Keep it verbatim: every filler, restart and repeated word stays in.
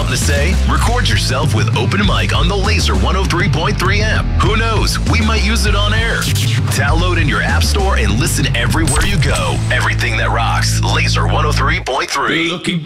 something to say? Record yourself with Open Mic on the Laser one oh three point three app. Who knows? We might use it on air. Download in your app store and listen everywhere you go. Everything that rocks. Laser one oh three point three. Looking